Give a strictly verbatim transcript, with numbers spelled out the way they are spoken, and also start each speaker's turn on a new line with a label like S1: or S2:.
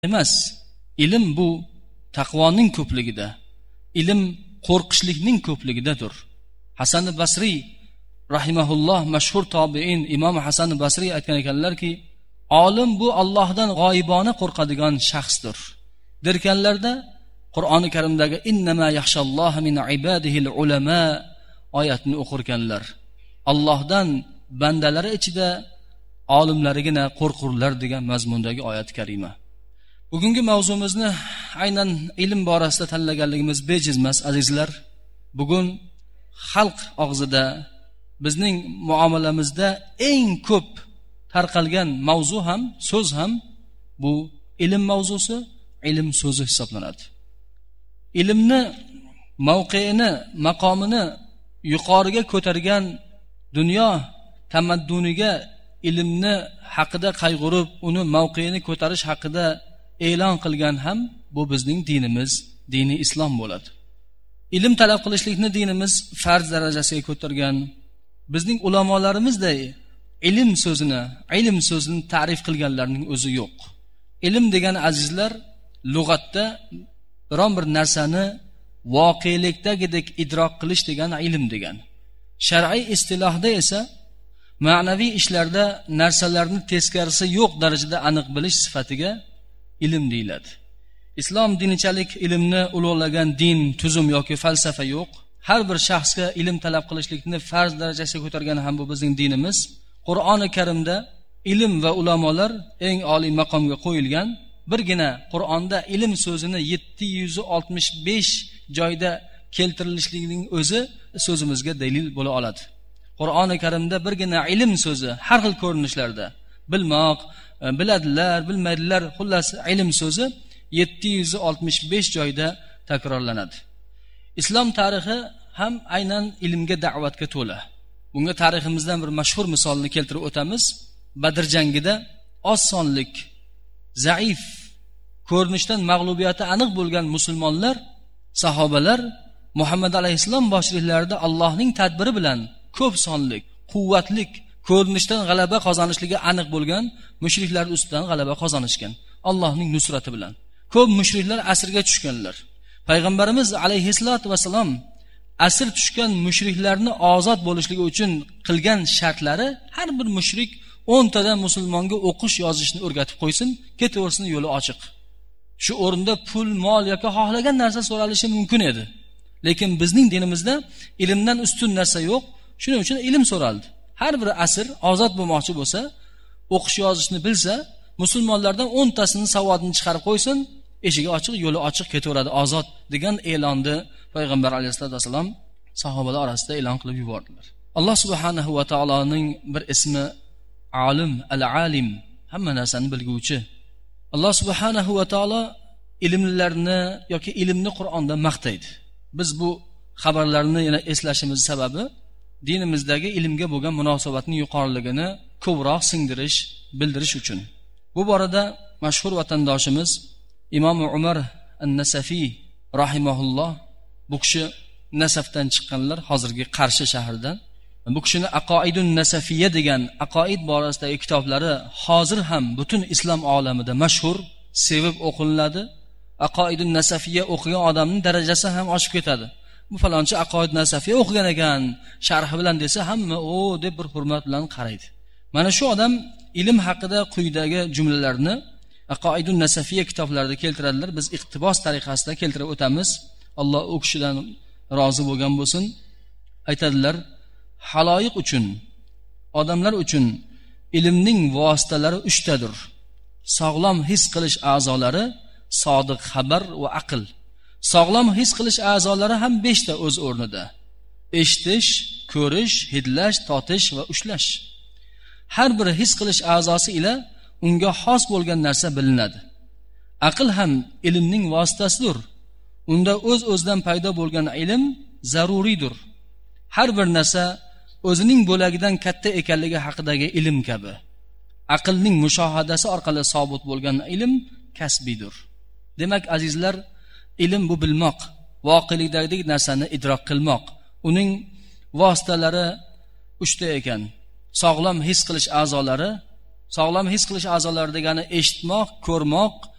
S1: emas. Ilm bu taqvoning ko'pligida, ilm qo'rqishlikning ko'pligidadir. Hasan Basriy rahimahulloh, mashhur tobiin Imom Hasan Basriy aytgan ekanlarki, olim bu Allohdan g'oyibona qo'rqadigan shaxsdir. Derkanlarda Qur'oni Karimdagi innama yaxshalloha min ibadihil ulama oyatni o'qirkanlar. Allohdan bandalari ichida olimlarigina qo'rqurlar degan mazmundagi oyat karima. Bugungi mavzumizni aynan ilm borasida tanlaganligimiz bejiz emas, azizlar. Bugun xalq og'zida, bizning muomalamizda eng ko'p tarqalgan mavzu ham, so'z ham bu ilm mavzusi, ilm so'zi hisoblanadi. Ilmni mavqeini, maqomini yuqoriga ko'targan dunyo tamadduniga ilmni haqida qayg'urib, uni mavqeini ko'tarish haqida e'lon qilgan ham bu bizning dinimiz, dini islom bo'ladi. Ilm talab qilishlikni dinimiz farz darajasiga ko'targan. Bizning ulamolarimizday ilm so'zini, ilm so'zini ta'rif qilganlarning o'zi yo'q. Ilm degan azizlar, lug'atda biron bir narsani voqelikdagidek idrok qilish degan ilm degan. Shar'iy istilohda esa ma'naviy ishlarda narsalarni teskarisi yo'q darajada aniq bilish sifatiga ilm deyiladi. Islom dinichalik ilmni ulug'lagan din, tuzum yoki falsafa yo'q. Har bir shaxsga ilm talab qilishlikni farz darajasiga ko'targan ham bu bizning dinimiz. Qur'oni Karimda ilm va ulamolar eng oliy maqomga qo'yilgan. Birgina Qur'onda ilm so'zini yetti yuz oltmish besh joyda keltirilishligining o'zi so'zimizga dalil bo'la oladi. Qur'oni Karimda birgina ilm so'zi har xil ko'rinishlarda, bilmoq, biladilar, bilmaydilar, xullas ilm so'zi yetti yuz oltmish besh joyda takrorlanadi. Islom tarixi ham aynan ilmga da'vatga to'la. Bunga tariximizdan bir mashhur misolni keltirib o'tamiz. Badr jangida oz sonlik, zaif, ko'rinishdan mag'lubiyati aniq bo'lgan musulmonlar, sahobalar Muhammad alayhissalom boshchiliklarida Allohning tadbiri bilan ko'p sonlik, quvvatlik, ko'rinishdan g'alaba qozonishligi aniq bo'lgan mushriklar ustidan g'alaba qozonishgan. Allohning nusrati bilan. Ko'p mushriklar asirga tushganlar. Payg'ambarimiz alayhissalatu vasallam asir tushgan mushriklarni ozod bo'lishligi uchun qilgan shartlari har bir mushrik o'n tadan musulmonga o'qish yozishni o'rgatib qo'ysin, ketaversin, yo'li ochiq. Shu o'rinda pul, mol yoki xohlagan narsa so'ralishi mumkin edi. Lekin bizning dinimizda ilmdan ustun narsa yo'q. Shuning uchun ilm so'raldi. Har bir asir ozod bo'lmoqchi bo'lsa, o'qish yozishni bilsa, musulmonlardan o'n tasini savodini chiqarib qo'ysin, eshigi ochiq, yo'li ochiq, ketaveradi, ozod degan e'lonni payg'ambar alayhisolatu vasallam sahobalar orasida e'lon qilib yubordilar. Alloh subhanahu va taoloning bir ismi alim, al-alim, hamma narsani bilguvchi. Alloh subhanahu va taolo ilmlilarni yoki ilmni Qur'onda maqtaydi. Biz bu xabarlarni yana eslashimiz sababi dinimizdagi ilmga bo'lgan munosabatning yuqoriligini ko'proq singdirish, bildirish uchun. Bu borada mashhur vatandoshimiz Imom Umar an-Nasafiy rahimahulloh, bu kishi Nasafdan chiqqanlar, hozirgi Qarshi shahridan. Bu kishini Aqoidun Nasafiyya degan aqoid borasidagi kitoblari hozir ham butun islom olamida mashhur, sevib o'qiladi. Aqoidun Nasafiyya o'qigan odamning darajasi ham oshib ketadi. Bu falonchi Aqoid Nasafiyya o'qigan ekan, sharhi bilan desa hamma o deb bir hurmat bilan qaraydi. Mana shu odam ilm haqida quyidagi jumlalarni Aqoidun Nasafiyya kitoblarida keltiradilar. Biz iqtibos tariqasida keltirib o'tamiz. Alloh u kishidan rozi bo'lgan bo'lsin. Aytadilar: haloyiq uchun, odamlar uchun ilmning vositalari uchtadir. Sog'lom his qilish a'zolari, sodiq xabar va aql. Sog'lom his qilish a'zolari ham beshta o'z o'rnida. Eshitish, ko'rish, hidlash, totish va ushlash. Har bir his qilish a'zosi ila unga xos bo'lgan narsa bilinadi. Aql ham ilmning vositasidir. Unda o'z-o'zidan paydo bo'lgan ilm zaruriydir. Har bir narsa o'zining bo'lagidan katta ekanligi haqidagi ilm kabi. Aqlning mushohadasi orqali sobit bo'lgan ilm kasbidir. Demak, azizlar, ilm bu bilmoq, voqelikdagi narsani idrok qilmoq. Uning vositalari uchta ekan. Sog'lom his qilish a'zolari, sog'lom his qilish a'zolari degani eshitmoq, ko'rmoq,